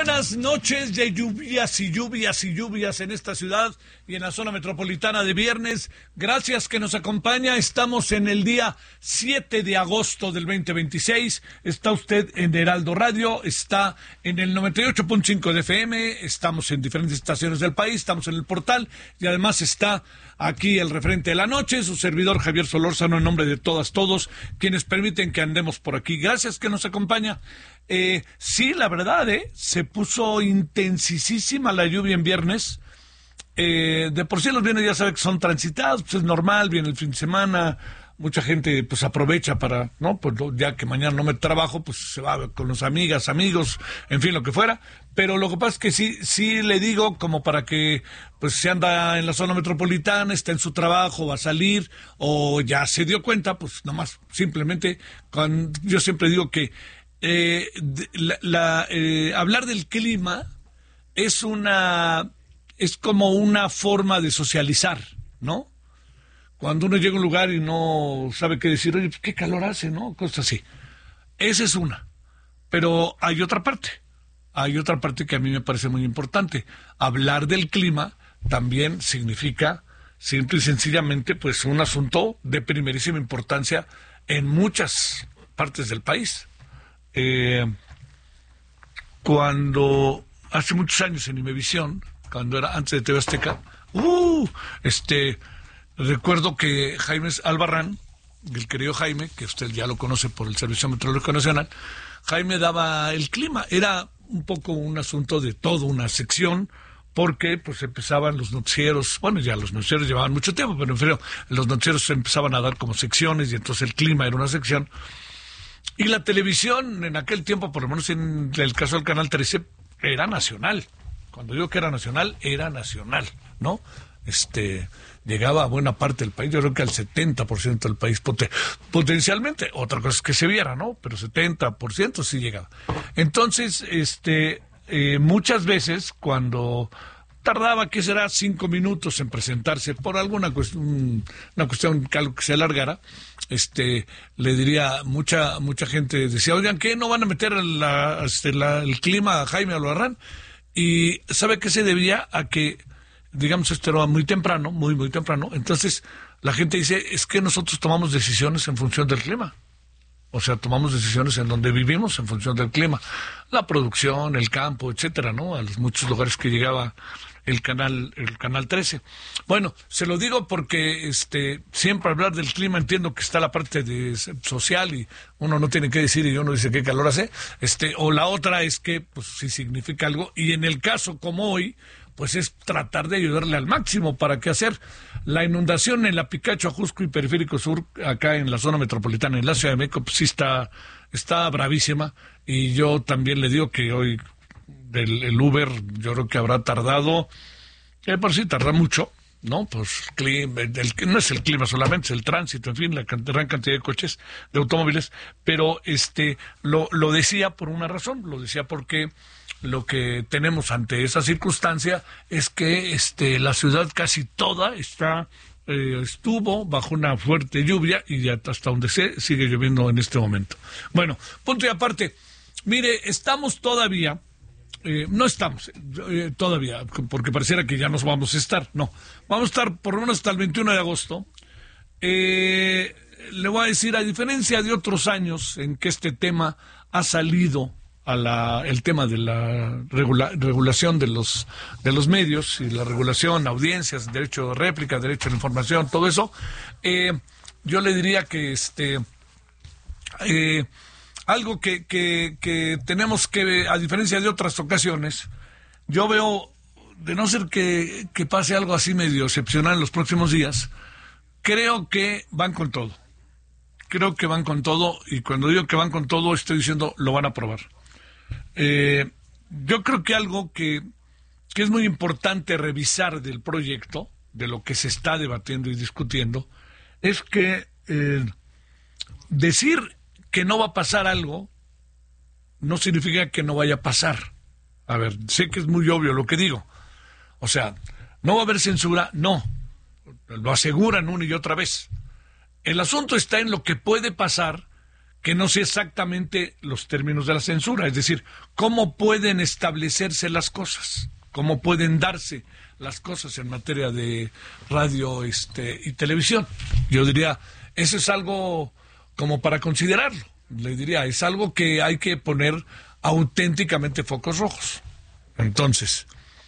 buenas noches de lluvias y lluvias y lluvias en esta ciudad y en la zona metropolitana de viernes. Gracias que nos acompaña. Estamos en el día 7 de agosto del 2026. Está usted en Heraldo Radio, está en el 98.5 de FM, estamos en diferentes estaciones del país, estamos en el portal y además está aquí el referente de la noche, su servidor Javier Solórzano, en nombre de todos, quienes permiten que andemos por aquí. Gracias que nos acompaña. Sí, la verdad, se puso intensísima la lluvia en viernes. De por sí los viernes ya sabe que son transitados, pues es normal, viene el fin de semana, mucha gente pues aprovecha para, ¿no? Pues ya que mañana no me trabajo, pues se va con los amigos, en fin, lo que fuera. Pero lo que pasa es que sí le digo como para que pues se anda en la zona metropolitana, está en su trabajo, va a salir, o ya se dio cuenta, pues nomás, simplemente, yo siempre digo que hablar del clima es como una forma de socializar, ¿no? Cuando uno llega a un lugar y no sabe qué decir, oye, pues qué calor hace, ¿no? Cosas así. Esa es una. Pero hay otra parte que a mí me parece muy importante. Hablar del clima también significa, simple y sencillamente, pues un asunto de primerísima importancia en muchas partes del país. Cuando hace muchos años en Imevisión, cuando era antes de TV Azteca, recuerdo que Jaime Albarrán, el querido Jaime, que usted ya lo conoce por el Servicio Meteorológico Nacional, Jaime daba el clima. Era un poco un asunto de toda una sección, porque pues empezaban los noticieros, bueno, ya los noticieros llevaban mucho tiempo, pero en fin, los noticieros empezaban a dar como secciones y entonces el clima era una sección. Y la televisión en aquel tiempo, por lo menos en el caso del Canal 13, era nacional. Cuando digo que era nacional, ¿no? Llegaba a buena parte del país, yo creo que al 70% del país potencialmente. Otra cosa es que se viera, ¿no? Pero 70% sí llegaba. Entonces, muchas veces cuando tardaba, ¿qué será? 5 minutos en presentarse por alguna cuestión, una cuestión que se alargara, le diría, mucha gente decía, oigan, ¿qué? ¿No van a meter el clima a Jaime Albarrán? Y ¿sabe qué se debía? A que, digamos, esto era muy temprano, muy temprano. Entonces la gente dice, es que nosotros tomamos decisiones en función del clima. O sea, tomamos decisiones en donde vivimos en función del clima. La producción, el campo, etcétera, ¿no? A los muchos lugares que llegaba el canal 13. Bueno, se lo digo porque siempre hablar del clima, entiendo que está la parte social y uno no tiene que decir y uno dice qué calor hace, o la otra es que pues sí significa algo, y en el caso como hoy, pues es tratar de ayudarle al máximo. ¿Para qué hacer? La inundación en la Picacho, Ajusco y Periférico Sur, acá en la zona metropolitana, en la Ciudad de México, pues sí está bravísima, y yo también le digo que hoy el Uber yo creo que habrá tardado, por sí tarda mucho, ¿no? Pues no es el clima solamente, es el tránsito, en fin, la gran cantidad de coches, de automóviles, pero lo decía por una razón, lo decía porque lo que tenemos ante esa circunstancia es que la ciudad casi toda estuvo bajo una fuerte lluvia, y hasta donde sigue lloviendo en este momento. Bueno, punto y aparte, mire, estamos todavía, no estamos todavía, porque pareciera que ya nos vamos a estar, no, vamos a estar por lo menos hasta el 21 de agosto. Le voy a decir, a diferencia de otros años en que este tema ha salido el tema de la regulación de los medios y la regulación, audiencias, derecho de réplica, derecho a la información, todo eso, yo le diría que algo que tenemos que, a diferencia de otras ocasiones, yo veo, de no ser que pase algo así medio excepcional en los próximos días, creo que van con todo. Y cuando digo que van con todo, estoy diciendo lo van a aprobar. Yo creo que algo que es muy importante revisar del proyecto, de lo que se está debatiendo y discutiendo, es que decir que no va a pasar algo no significa que no vaya a pasar. A ver, sé que es muy obvio lo que digo. O sea, ¿no va a haber censura? No. Lo aseguran una y otra vez. El asunto está en lo que puede pasar, que no sé exactamente los términos de la censura, es decir, cómo pueden establecerse las cosas, cómo pueden darse las cosas en materia de radio y televisión. Yo diría, eso es algo como para considerarlo. Le diría, es algo que hay que poner auténticamente focos rojos. Entonces,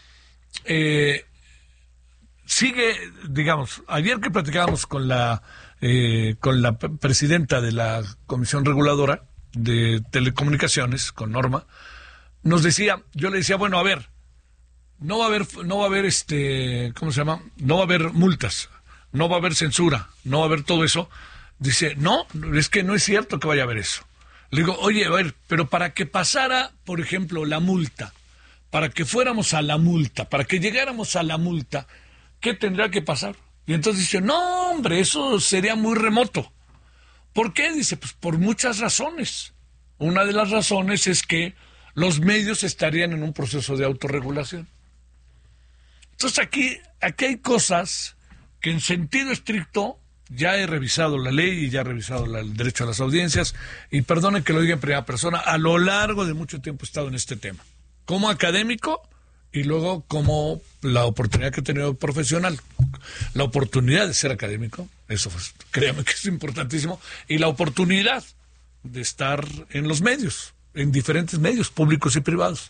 sigue, digamos, ayer que platicábamos con la presidenta de la Comisión Reguladora de Telecomunicaciones, con Norma, nos decía, yo le decía, bueno, a ver, no va a haber ¿cómo se llama? No va a haber multas, no va a haber censura, no va a haber todo eso. Dice, no, es que no es cierto que vaya a haber eso. Le digo, oye, a ver, pero para que pasara, por ejemplo, la multa, para que fuéramos a la multa, para que llegáramos a la multa, ¿qué tendría que pasar? Y entonces dice, no, hombre, eso sería muy remoto. ¿Por qué? Dice, pues por muchas razones. Una de las razones es que los medios estarían en un proceso de autorregulación. Entonces aquí hay cosas que en sentido estricto, ya he revisado la ley y ya he revisado el derecho a las audiencias, y perdonen que lo diga en primera persona, a lo largo de mucho tiempo he estado en este tema, como académico y luego como la oportunidad que he tenido profesional, la oportunidad de ser académico, eso pues, créame que es importantísimo, y la oportunidad de estar en los medios, en diferentes medios públicos y privados.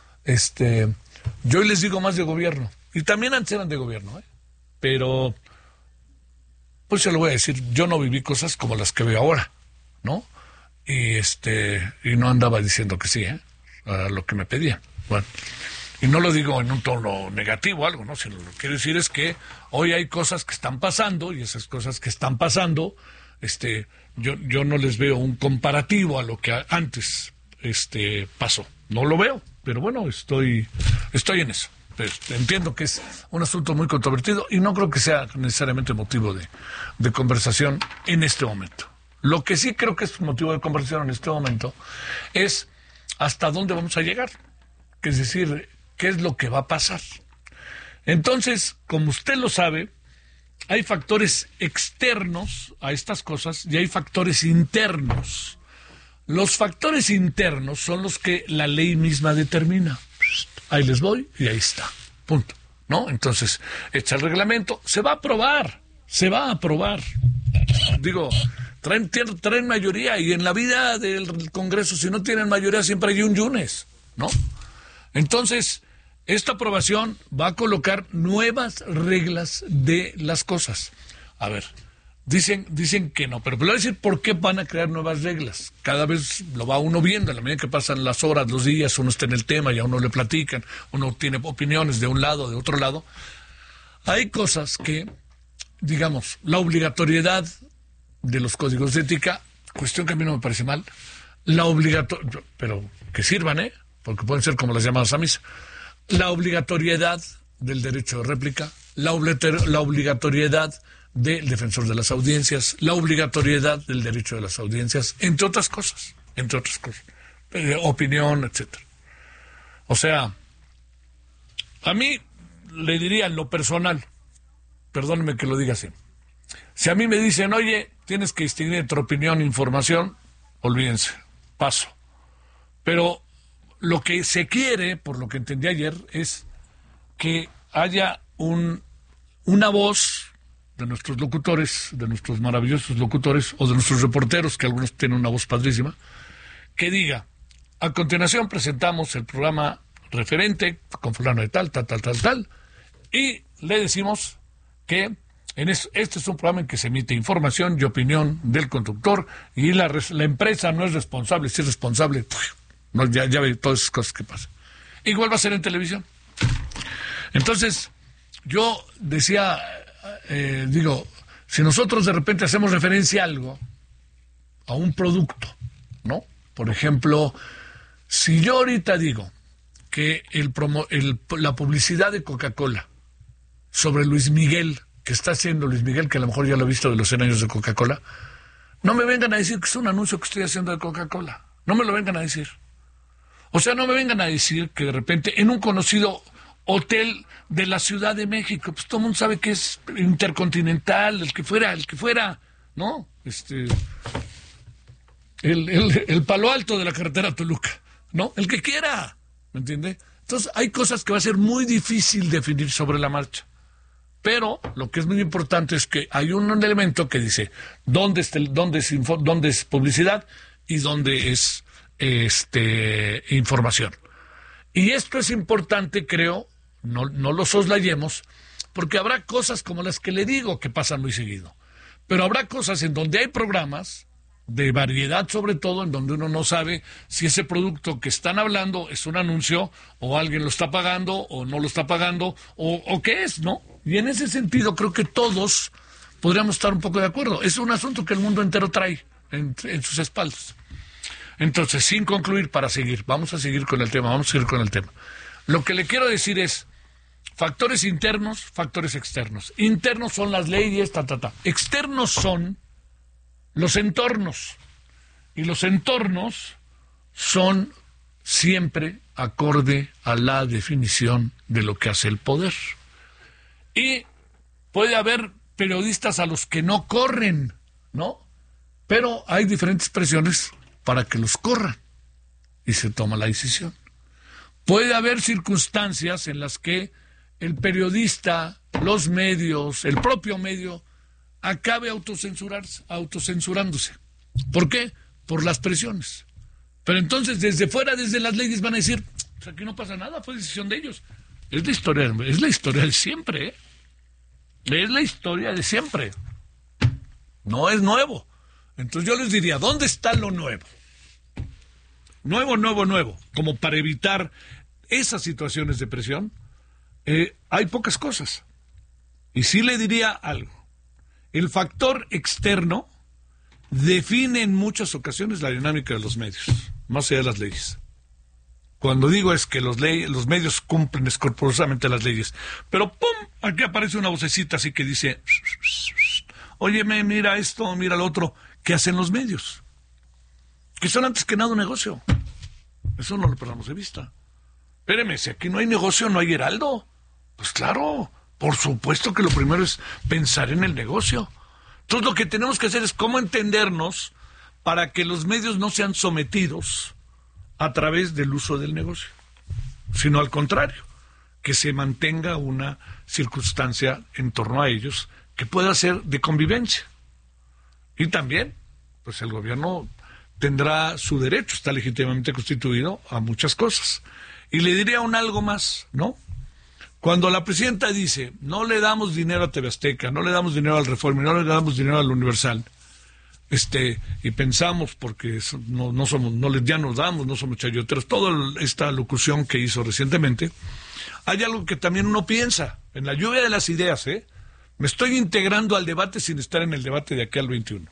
Yo hoy les digo más de gobierno, y también antes eran de gobierno, pero pues se lo voy a decir, yo no viví cosas como las que veo ahora, ¿no? Y no andaba diciendo que sí, a lo que me pedían. Bueno, y no lo digo en un tono negativo o algo, ¿no? Sino lo que quiero decir es que hoy hay cosas que están pasando, y esas cosas que están pasando, yo no les veo un comparativo a lo que antes pasó. No lo veo, pero bueno, estoy en eso. Entiendo que es un asunto muy controvertido y no creo que sea necesariamente motivo de conversación en este momento. Lo que sí creo que es motivo de conversación en este momento es hasta dónde vamos a llegar, es decir, qué es lo que va a pasar. Entonces, como usted lo sabe, hay factores externos a estas cosas y hay factores internos. Los factores internos son los que la ley misma determina. Ahí les voy y ahí está, punto, ¿no? Entonces, echa el reglamento, se va a aprobar. Digo, traen mayoría, y en la vida del Congreso, si no tienen mayoría, siempre hay un yunes, ¿no? Entonces, esta aprobación va a colocar nuevas reglas de las cosas. A ver, dicen que no, pero le voy a decir por qué van a crear nuevas reglas. Cada vez lo va uno viendo, a la medida que pasan las horas, los días, uno está en el tema y a uno le platican, uno tiene opiniones de un lado, de otro lado. Hay cosas que, digamos, la obligatoriedad de los códigos de ética, cuestión que a mí no me parece mal, pero que sirvan, porque pueden ser como las llamadas a misa. La obligatoriedad del derecho de réplica, la obligatoriedad del defensor de las audiencias, la obligatoriedad del derecho de las audiencias, entre otras cosas, opinión, etcétera. O sea, a mí le diría en lo personal, perdóneme que lo diga así, si a mí me dicen, oye, tienes que distinguir entre opinión e información, olvídense, paso. Pero lo que se quiere, por lo que entendí ayer, es que haya una voz de nuestros locutores, de nuestros maravillosos locutores, o de nuestros reporteros, que algunos tienen una voz padrísima, que diga, a continuación presentamos el programa referente con fulano de tal, y le decimos que este es un programa en que se emite información y opinión del conductor, y la empresa no es responsable, si es responsable, no, ya ve todas esas cosas que pasan. Igual va a ser en televisión. Entonces, yo decía, si nosotros de repente hacemos referencia a algo, a un producto, ¿no? Por ejemplo, si yo ahorita digo que la publicidad de Coca-Cola sobre Luis Miguel, que está haciendo Luis Miguel, que a lo mejor ya lo he visto de los 100 años de Coca-Cola, no me vengan a decir que es un anuncio que estoy haciendo de Coca-Cola. No me lo vengan a decir. O sea, no me vengan a decir que de repente en un conocido hotel de la Ciudad de México, pues todo el mundo sabe que es Intercontinental, el que fuera, ¿no? el Palo Alto de la carretera Toluca, ¿no? El que quiera, ¿me entiende? Entonces hay cosas que va a ser muy difícil definir sobre la marcha. Pero lo que es muy importante es que hay un elemento que dice dónde es publicidad y dónde es información. Y esto es importante, creo, no lo soslayemos, porque habrá cosas como las que le digo que pasan muy seguido. Pero habrá cosas en donde hay programas de variedad, sobre todo, en donde uno no sabe si ese producto que están hablando es un anuncio, o alguien lo está pagando, o no lo está pagando, o qué es, ¿no? Y en ese sentido creo que todos podríamos estar un poco de acuerdo. Es un asunto que el mundo entero trae en sus espaldas. Entonces, sin concluir, vamos a seguir con el tema. Lo que le quiero decir es, factores internos, factores externos. Internos son las leyes, Externos son los entornos. Y los entornos son siempre acorde a la definición de lo que hace el poder. Y puede haber periodistas a los que no corren, ¿no? Pero hay diferentes presiones para que los corran. Y se toma la decisión. Puede haber circunstancias en las que el periodista, los medios, el propio medio, acabe autocensurándose. ¿Por qué? Por las presiones. Pero entonces, desde fuera, desde las leyes, van a decir, pues aquí no pasa nada, fue decisión de ellos. Es la historia de siempre, ¿eh? Es la historia de siempre. No es nuevo. Entonces yo les diría, ¿dónde está lo nuevo? Nuevo. Como para evitar esas situaciones de presión, hay pocas cosas. Y sí le diría algo. El factor externo define en muchas ocasiones la dinámica de los medios, más allá de las leyes. Cuando digo es que los medios cumplen escrupulosamente las leyes, pero ¡pum! Aquí aparece una vocecita así que dice, óyeme, mira esto, mira lo otro. ¿Qué hacen los medios? Que son antes que nada un negocio. Eso no lo perdamos de vista. Espéreme, si aquí no hay negocio, no hay heraldo. Pues claro, por supuesto que lo primero es pensar en el negocio. Entonces lo que tenemos que hacer es cómo entendernos para que los medios no sean sometidos a través del uso del negocio, sino al contrario, que se mantenga una circunstancia en torno a ellos que pueda ser de convivencia. Y también, pues el gobierno tendrá su derecho, está legítimamente constituido a muchas cosas. Y le diría algo más, ¿no? Cuando la presidenta dice, no le damos dinero a TV Azteca, no le damos dinero al Reforma, no le damos dinero al Universal, y pensamos, porque ya nos damos, no somos chayoteros, toda esta locución que hizo recientemente, hay algo que también uno piensa, en la lluvia de las ideas, me estoy integrando al debate sin estar en el debate de aquí al 21.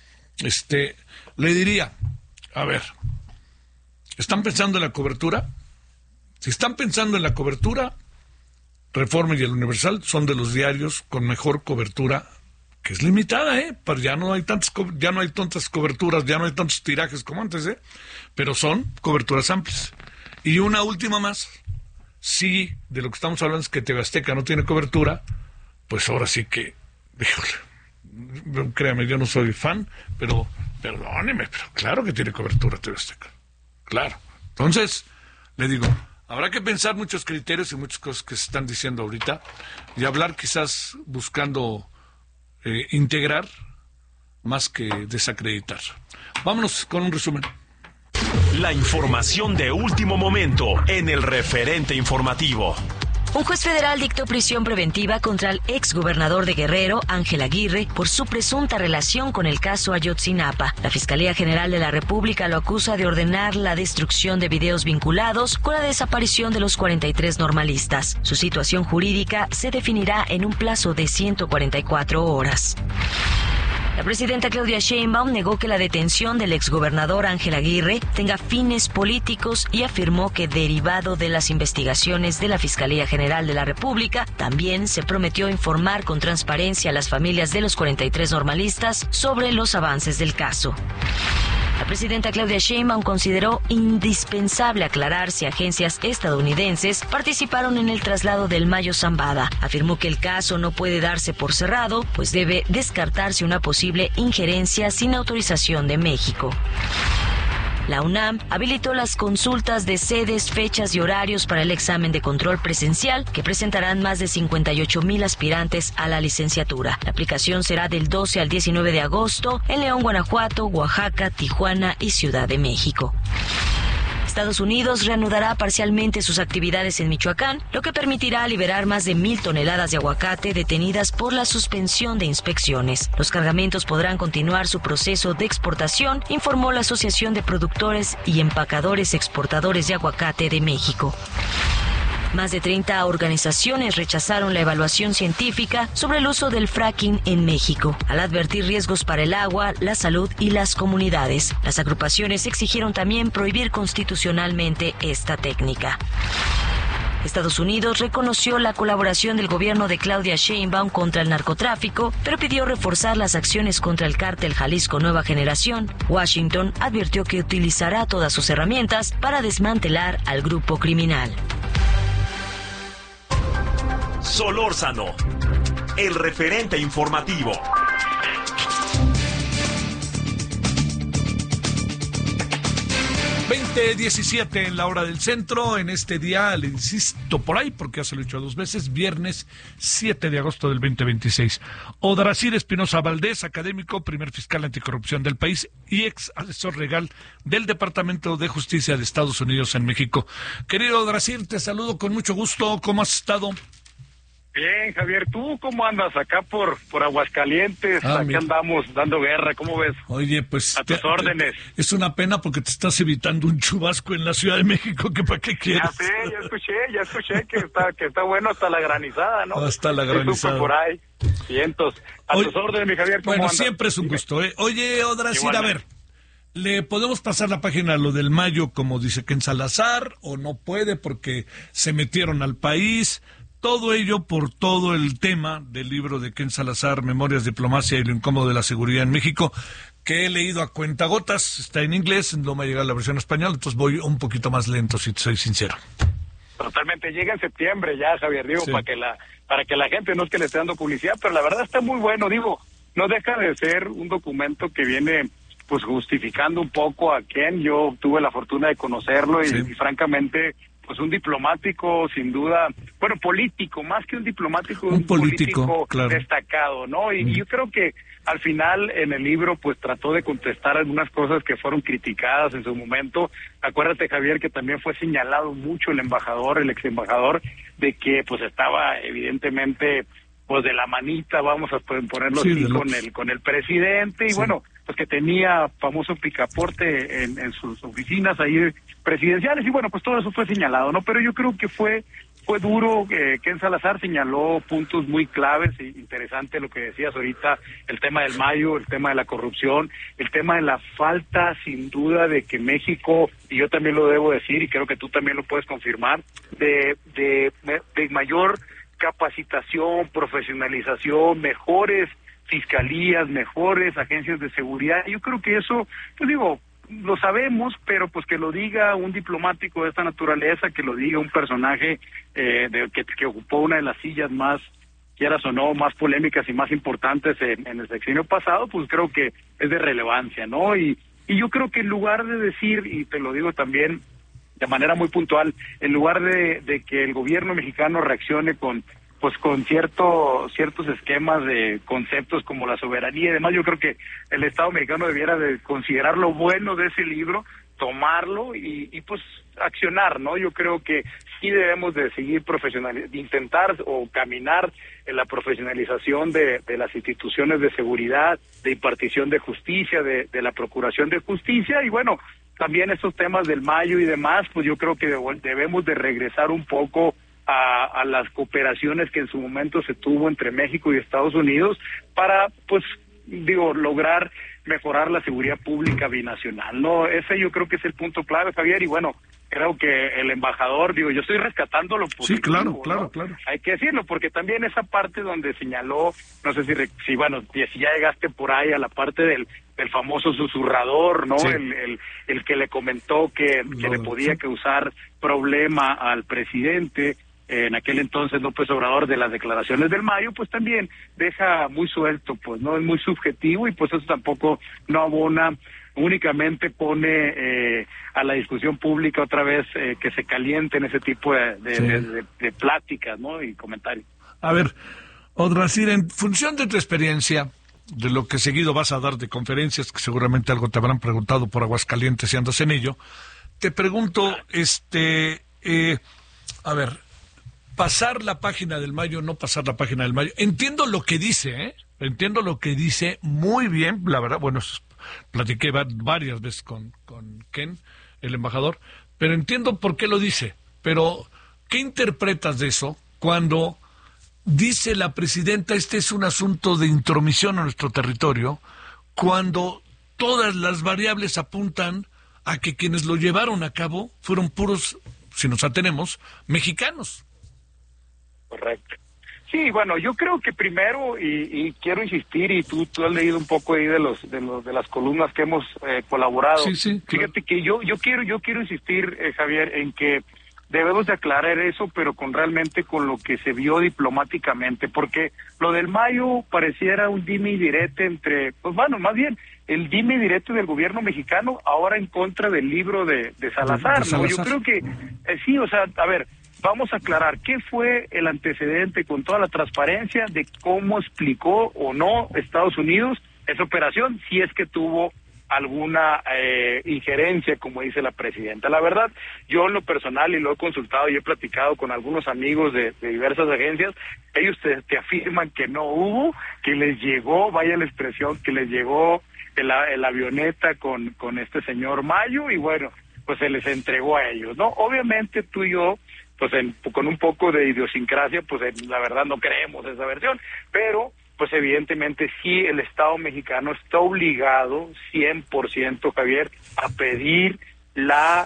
Le diría, a ver, ¿están pensando en la cobertura? Si están pensando en la cobertura, Reforma y el Universal son de los diarios con mejor cobertura, que es limitada, pero ya no hay tantas coberturas, ya no hay tantos tirajes como antes, pero son coberturas amplias. Y una última más, si de lo que estamos hablando es que TV Azteca no tiene cobertura, pues ahora sí que, créame, yo no soy fan, pero perdóneme, pero claro que tiene cobertura TV Azteca, claro. Entonces, le digo, habrá que pensar muchos criterios y muchas cosas que se están diciendo ahorita y hablar quizás buscando integrar más que desacreditar. Vámonos con un resumen. La información de último momento en el referente informativo. Un juez federal dictó prisión preventiva contra el exgobernador de Guerrero, Ángel Aguirre, por su presunta relación con el caso Ayotzinapa. La Fiscalía General de la República lo acusa de ordenar la destrucción de videos vinculados con la desaparición de los 43 normalistas. Su situación jurídica se definirá en un plazo de 144 horas. La presidenta Claudia Sheinbaum negó que la detención del exgobernador Ángel Aguirre tenga fines políticos y afirmó que, derivado de las investigaciones de la Fiscalía General de la República, también se prometió informar con transparencia a las familias de los 43 normalistas sobre los avances del caso. La presidenta Claudia Sheinbaum consideró indispensable aclarar si agencias estadounidenses participaron en el traslado del Mayo Zambada. Afirmó que el caso no puede darse por cerrado, pues debe descartarse una posible injerencia sin autorización de México. La UNAM habilitó las consultas de sedes, fechas y horarios para el examen de control presencial que presentarán más de 58,000 aspirantes a la licenciatura. La aplicación será del 12 al 19 de agosto en León, Guanajuato, Oaxaca, Tijuana y Ciudad de México. Estados Unidos reanudará parcialmente sus actividades en Michoacán, lo que permitirá liberar más de 1,000 toneladas de aguacate detenidas por la suspensión de inspecciones. Los cargamentos podrán continuar su proceso de exportación, informó la Asociación de Productores y Empacadores Exportadores de Aguacate de México. Más de 30 organizaciones rechazaron la evaluación científica sobre el uso del fracking en México, al advertir riesgos para el agua, la salud y las comunidades. Las agrupaciones exigieron también prohibir constitucionalmente esta técnica. Estados Unidos reconoció la colaboración del gobierno de Claudia Sheinbaum contra el narcotráfico, pero pidió reforzar las acciones contra el cártel Jalisco Nueva Generación. Washington advirtió que utilizará todas sus herramientas para desmantelar al grupo criminal. Solórzano, el referente informativo. 20:17 en la hora del centro. En este día, le insisto por ahí, porque ya se lo he hecho 2 veces, viernes 7 de agosto del 2026. Odrasir Espinosa Valdés, académico, primer fiscal anticorrupción del país y ex asesor legal del Departamento de Justicia de Estados Unidos en México. Querido Odrasir, te saludo con mucho gusto. ¿Cómo has estado? Bien, Javier, ¿tú cómo andas acá por Aguascalientes? Aquí andamos dando guerra, ¿cómo ves? Oye, pues... A tus órdenes. Es una pena porque te estás evitando un chubasco en la Ciudad de México, que para qué quieres. Ya escuché que está bueno hasta la granizada, ¿no? Hasta la granizada. Por ahí, cientos. A tus órdenes, mi Javier, ¿cómo andas? Siempre es un gusto, ¿eh? Oye, Odrasir, a ver, ¿le podemos pasar la página a lo del Mayo, como dice Ken Salazar, o no puede porque se metieron al país? Todo ello por todo el tema del libro de Ken Salazar, Memorias, Diplomacia y lo incómodo de la seguridad en México, que he leído a cuentagotas. Está en inglés, no me ha llegado la versión española, entonces voy un poquito más lento, si te soy sincero. Totalmente, llega en septiembre ya, Javier, digo, sí, para que la gente, no es que le esté dando publicidad, pero la verdad está muy bueno, digo, no deja de ser un documento que viene pues justificando un poco a Ken. Yo tuve la fortuna de conocerlo y francamente, pues un diplomático sin duda, bueno, político, más que un diplomático, un político claro, destacado, ¿no? Y yo creo que al final en el libro pues trató de contestar algunas cosas que fueron criticadas en su momento. Acuérdate, Javier, que también fue señalado mucho el ex embajador, de que pues estaba evidentemente pues de la manita, vamos a ponerlo así, con el presidente, y bueno, pues que tenía famoso picaporte en sus oficinas ahí presidenciales, y bueno, pues todo eso fue señalado, ¿no? Pero yo creo que fue duro. Ken Salazar señaló puntos muy claves e interesante lo que decías ahorita, el tema del Mayo, el tema de la corrupción, el tema de la falta, sin duda, de que México, y yo también lo debo decir, y creo que tú también lo puedes confirmar, de mayor capacitación, profesionalización, mejores fiscalías, mejores agencias de seguridad. Yo creo que eso, pues digo, lo sabemos, pero pues que lo diga un diplomático de esta naturaleza, que lo diga un personaje que ocupó una de las sillas más, quieras o no, más polémicas y más importantes en el sexenio pasado, pues creo que es de relevancia, ¿no? Y yo creo que en lugar de decir, y te lo digo también de manera muy puntual, en lugar de que el gobierno mexicano reaccione con ciertos esquemas de conceptos como la soberanía y demás, yo creo que el Estado mexicano debiera de considerar lo bueno de ese libro, tomarlo y pues accionar, ¿no? Yo creo que sí debemos de seguir intentar o caminar en la profesionalización de las instituciones de seguridad, de impartición de justicia, de la procuración de justicia, y bueno, también estos temas del Mayo y demás, pues yo creo que debemos de regresar un poco a las cooperaciones que en su momento se tuvo entre México y Estados Unidos para, pues, digo, lograr mejorar la seguridad pública binacional, ¿no? Ese yo creo que es el punto clave, Javier, y bueno, creo que el embajador, yo estoy rescatando lo positivo. Sí, claro, ¿no? claro. Hay que decirlo, porque también esa parte donde señaló, no sé si ya llegaste por ahí a la parte del famoso susurrador, ¿no? Sí. El que le comentó que le podía causar problema al presidente, en aquel entonces López Obrador, de las declaraciones del mayo, pues también deja muy suelto, pues, ¿no? Es muy subjetivo y pues eso tampoco no abona, únicamente pone a la discusión pública otra vez que se calienten ese tipo de pláticas, ¿no? Y comentarios. A ver, Odrasir, en función de tu experiencia, de lo que seguido vas a dar de conferencias, que seguramente algo te habrán preguntado por Aguascalientes y andas en ello, te pregunto, a ver, pasar la página del mayo, no pasar la página del mayo. Entiendo lo que dice, entiendo lo que dice muy bien, la verdad, bueno, platiqué varias veces con Ken, el embajador, pero entiendo por qué lo dice. Pero, ¿qué interpretas de eso cuando dice la presidenta, este es un asunto de intromisión a nuestro territorio, cuando todas las variables apuntan a que quienes lo llevaron a cabo fueron puros, si nos atenemos, mexicanos? Correcto. Sí, bueno, yo creo que primero, y quiero insistir, y tú has leído un poco ahí de las columnas que hemos colaborado. Sí, claro. Fíjate que yo quiero insistir, Javier, en que debemos de aclarar eso, pero realmente con lo que se vio diplomáticamente, porque lo del mayo pareciera un dime y direte entre, pues bueno, más bien el dime y direte del gobierno mexicano ahora en contra del libro de Salazar, ¿no? Yo creo que sí, o sea, a ver, vamos a aclarar qué fue el antecedente con toda la transparencia de cómo explicó o no Estados Unidos esa operación, si es que tuvo alguna injerencia, como dice la presidenta. La verdad, yo en lo personal, y lo he consultado y he platicado con algunos amigos de diversas agencias, ellos te afirman que no hubo, que les llegó, vaya la expresión, que les llegó el avioneta con este señor Mayo, y bueno, pues se les entregó a ellos, ¿no? Obviamente tú y yo, pues con un poco de idiosincrasia, pues la verdad no creemos esa versión, pero pues evidentemente sí el Estado mexicano está obligado 100%, Javier, a pedir la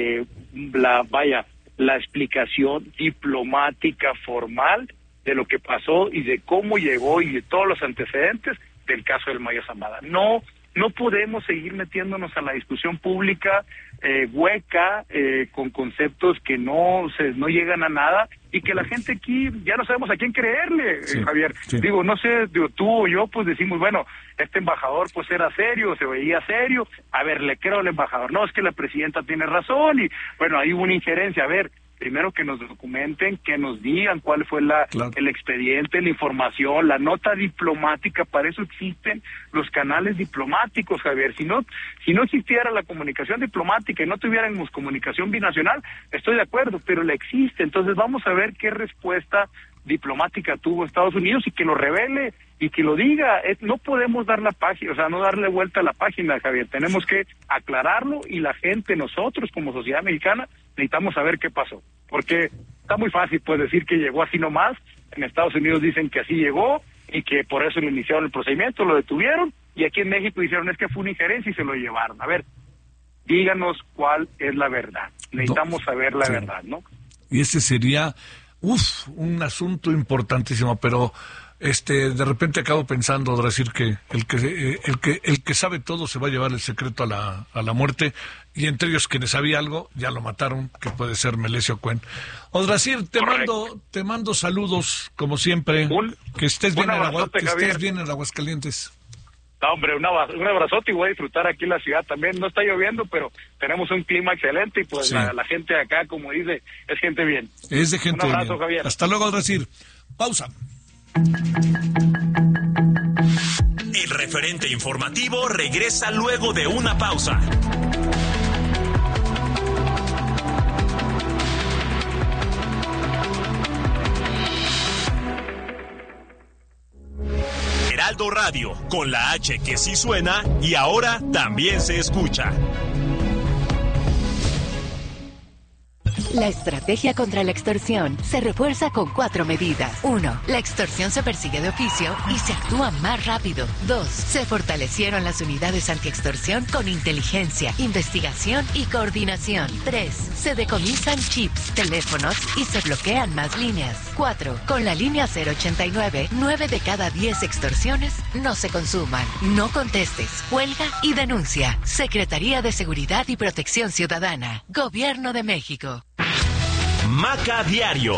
explicación diplomática formal de lo que pasó y de cómo llegó y de todos los antecedentes del caso del Mayo Zambada. No podemos seguir metiéndonos a la discusión pública hueca, con conceptos que no llegan a nada, y que la gente aquí ya no sabemos a quién creerle, sí, Javier. Sí. Digo, no sé, tú o yo, pues decimos, bueno, este embajador pues era serio, se veía serio, a ver, le creo al embajador, no, es que la presidenta tiene razón, y bueno, ahí hubo una injerencia, a ver, primero que nos documenten, que nos digan cuál fue el expediente, la información, la nota diplomática. Para eso existen los canales diplomáticos, Javier. Si no existiera la comunicación diplomática y no tuviéramos comunicación binacional, estoy de acuerdo, pero la existe. Entonces vamos a ver qué respuesta diplomática tuvo Estados Unidos y que lo revele y que lo diga. No podemos dar la página, o sea, no darle vuelta a la página, Javier. Tenemos que aclararlo, y la gente, nosotros como sociedad mexicana, necesitamos saber qué pasó. Porque está muy fácil pues decir que llegó así nomás. En Estados Unidos dicen que así llegó y que por eso le iniciaron el procedimiento, lo detuvieron, y aquí en México dijeron es que fue una injerencia y se lo llevaron. A ver, díganos cuál es la verdad. Necesitamos saber la verdad, ¿no? Y ese sería un asunto importantísimo, pero de repente acabo pensando, decir que el que sabe todo se va a llevar el secreto a la muerte, y entre ellos quienes sabía algo ya lo mataron, que puede ser Melesio Cuen. Odrasir, te mando saludos como siempre, que estés bien en Aguascalientes. No, hombre, un abrazote, y voy a disfrutar aquí en la ciudad también. No está lloviendo, pero tenemos un clima excelente, y pues sí, la gente acá, como dice, es gente bien. Es de gente bien. Un abrazo, Javier. Hasta luego, Odrasir. Pausa. El referente informativo regresa luego de una pausa. Heraldo Radio, con la H que sí suena y ahora también se escucha. La estrategia contra la extorsión se refuerza con 4 medidas. 1. La extorsión se persigue de oficio y se actúa más rápido. 2. Se fortalecieron las unidades antiextorsión con inteligencia, investigación y coordinación. 3. Se decomisan chips, teléfonos y se bloquean más líneas. 4. Con la línea 089, 9 de cada 10 extorsiones no se consuman. No contestes, huelga y denuncia. Secretaría de Seguridad y Protección Ciudadana. Gobierno de México. Maca Diario.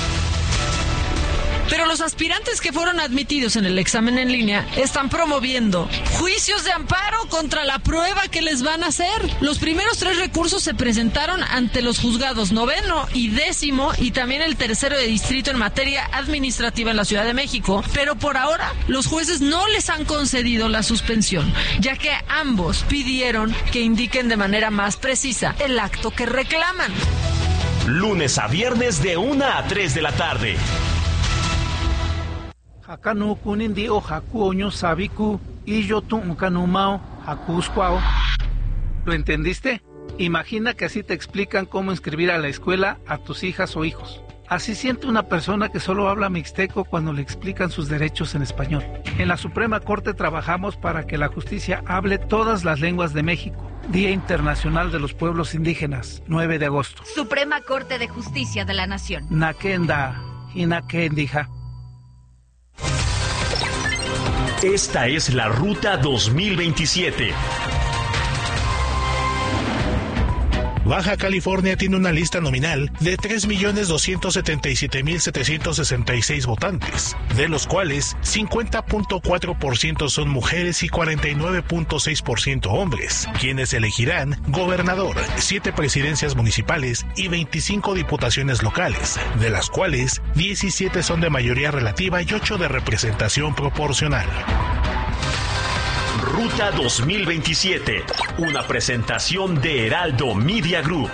Pero los aspirantes que fueron admitidos en el examen en línea están promoviendo juicios de amparo contra la prueba que les van a hacer. Los primeros 3 recursos se presentaron ante los juzgados 9º y 10º y también el 3º de distrito en materia administrativa en la Ciudad de México. Pero por ahora los jueces no les han concedido la suspensión, ya que ambos pidieron que indiquen de manera más precisa el acto que reclaman. Lunes a viernes de 1 a 3 de la tarde. Hakanu kunindi o hakuoño sabiku y yo tuncanumao hakuscuao. ¿Lo entendiste? Imagina que así te explican cómo inscribir a la escuela a tus hijas o hijos. Así siente una persona que solo habla mixteco cuando le explican sus derechos en español. En la Suprema Corte trabajamos para que la justicia hable todas las lenguas de México. Día Internacional de los Pueblos Indígenas, 9 de agosto. Suprema Corte de Justicia de la Nación. Nakenda y Nakendija. Esta es la Ruta 2027. Baja California tiene una lista nominal de 3.277.766 votantes, de los cuales 50.4% son mujeres y 49.6% hombres, quienes elegirán gobernador, 7 presidencias municipales y 25 diputaciones locales, de las cuales 17 son de mayoría relativa y 8 de representación proporcional. Ruta 2027, una presentación de Heraldo Media Group.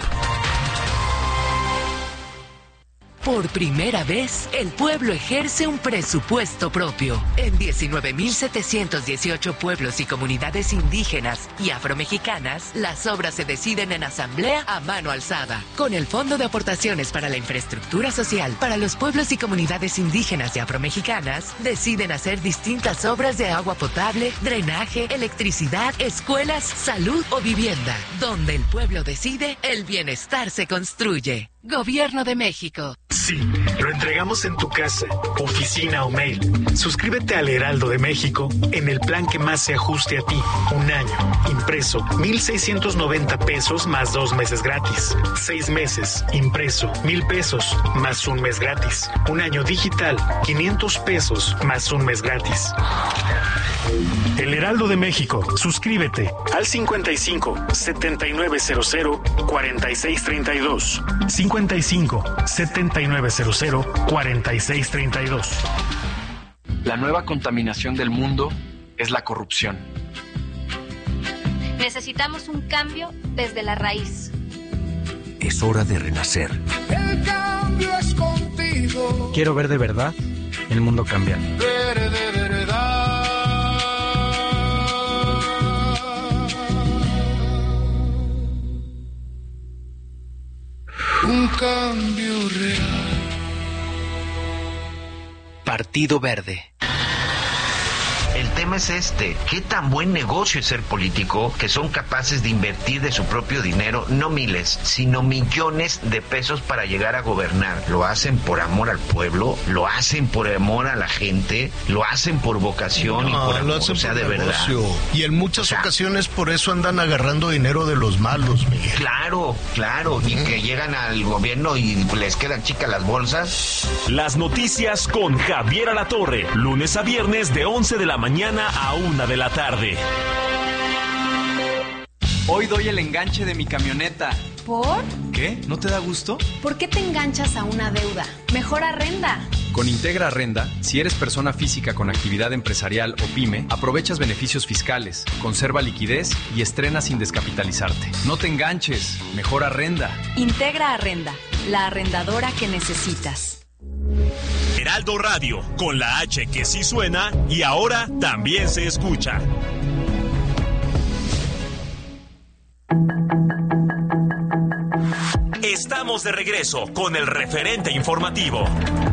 Por primera vez, el pueblo ejerce un presupuesto propio. En 19.718 pueblos y comunidades indígenas y afromexicanas, las obras se deciden en asamblea a mano alzada. Con el Fondo de Aportaciones para la Infraestructura Social para los pueblos y comunidades indígenas y afromexicanas, deciden hacer distintas obras de agua potable, drenaje, electricidad, escuelas, salud o vivienda. Donde el pueblo decide, el bienestar se construye. Gobierno de México. Sí, lo entregamos en tu casa, oficina o mail. Suscríbete al Heraldo de México en el plan que más se ajuste a ti. Un año, impreso, 1,690 pesos más 2 meses gratis. 6 meses, impreso, 1,000 pesos más 1 mes gratis. Un año digital, 500 pesos más 1 mes gratis. El Heraldo de México. Suscríbete al 55 7900 4632. 55 7900 4632. La nueva contaminación del mundo es la corrupción. Necesitamos un cambio desde la raíz. Es hora de renacer. El cambio es contigo. Quiero ver de verdad el mundo cambiar. Ver de verdad. Un cambio real. Partido Verde. El tema es ¿qué tan buen negocio es ser político que son capaces de invertir de su propio dinero, no miles, sino millones de pesos para llegar a gobernar? Lo hacen por amor al pueblo, lo hacen por amor a la gente, lo hacen por vocación y por amor, lo hacen por de negocio. verdad. Y en muchas ocasiones por eso andan agarrando dinero de los malos, Miguel. Claro, y que llegan al gobierno y les quedan chicas las bolsas. Las noticias con Javier Alatorre, lunes a viernes de 11 de la mañana a 1 de la tarde. Hoy doy el enganche de mi camioneta. ¿Por? ¿Qué? ¿No te da gusto? ¿Por qué te enganchas a una deuda? Mejor arrenda. Con Integra Arrenda, si eres persona física con actividad empresarial o pyme, aprovechas beneficios fiscales, conserva liquidez y estrena sin descapitalizarte. No te enganches, mejor arrenda. Integra Arrenda, la arrendadora que necesitas. Heraldo Radio, con la H que sí suena y ahora también se escucha. Estamos de regreso con el referente informativo.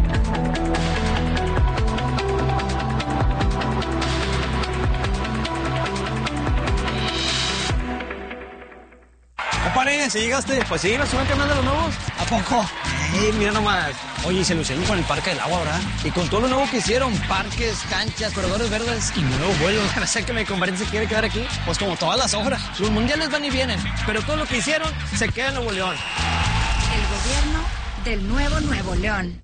Compadre, ¿sí llegaste? Pues sí, ¿nos suben cambiando los nuevos? ¿A poco? Mira nomás. Oye, se lucen con el Parque del Agua, ¿verdad? Y con todo lo nuevo que hicieron, parques, canchas, corredores verdes y nuevos vuelos. No sé que mi compadre se quiere quedar aquí. Pues como todas las obras. Los mundiales van y vienen, pero todo lo que hicieron se queda en Nuevo León. El gobierno del Nuevo León.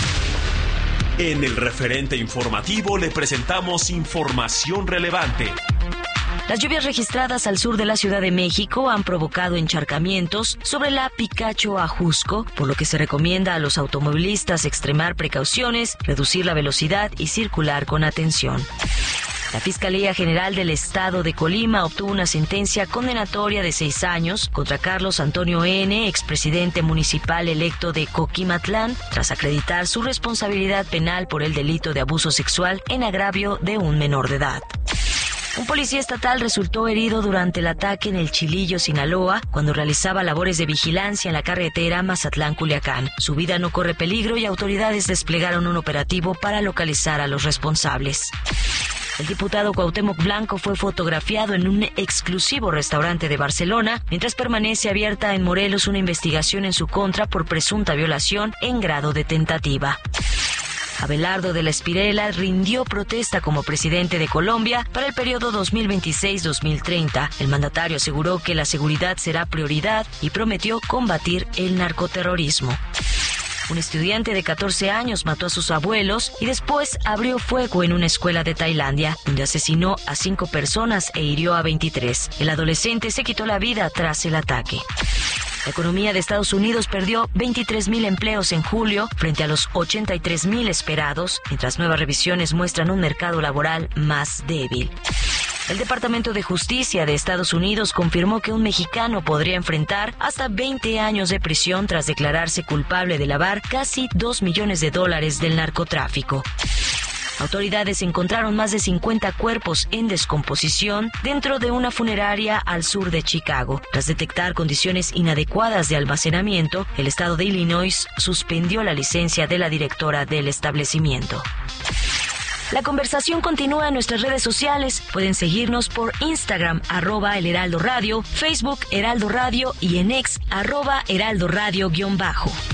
En el referente informativo le presentamos información relevante. Las lluvias registradas al sur de la Ciudad de México han provocado encharcamientos sobre la Picacho a Jusco, por lo que se recomienda a los automovilistas extremar precauciones, reducir la velocidad y circular con atención. La Fiscalía General del Estado de Colima obtuvo una sentencia condenatoria de 6 años contra Carlos Antonio N., expresidente municipal electo de Coquimatlán, tras acreditar su responsabilidad penal por el delito de abuso sexual en agravio de un menor de edad. Un policía estatal resultó herido durante el ataque en el Chilillo, Sinaloa, cuando realizaba labores de vigilancia en la carretera Mazatlán-Culiacán. Su vida no corre peligro y autoridades desplegaron un operativo para localizar a los responsables. El diputado Cuauhtémoc Blanco fue fotografiado en un exclusivo restaurante de Barcelona, mientras permanece abierta en Morelos una investigación en su contra por presunta violación en grado de tentativa. Abelardo de la Espriella rindió protesta como presidente de Colombia para el periodo 2026-2030. El mandatario aseguró que la seguridad será prioridad y prometió combatir el narcoterrorismo. Un estudiante de 14 años mató a sus abuelos y después abrió fuego en una escuela de Tailandia, donde asesinó a 5 personas e hirió a 23. El adolescente se quitó la vida tras el ataque. La economía de Estados Unidos perdió 23,000 empleos en julio frente a los 83,000 esperados, mientras nuevas revisiones muestran un mercado laboral más débil. El Departamento de Justicia de Estados Unidos confirmó que un mexicano podría enfrentar hasta 20 años de prisión tras declararse culpable de lavar casi $2 millones del narcotráfico. Autoridades encontraron más de 50 cuerpos en descomposición dentro de una funeraria al sur de Chicago. Tras detectar condiciones inadecuadas de almacenamiento, el estado de Illinois suspendió la licencia de la directora del establecimiento. La conversación continúa en nuestras redes sociales. Pueden seguirnos por Instagram, @El Heraldo Radio, Facebook Heraldo Radio y en X, @Heraldo Radio_.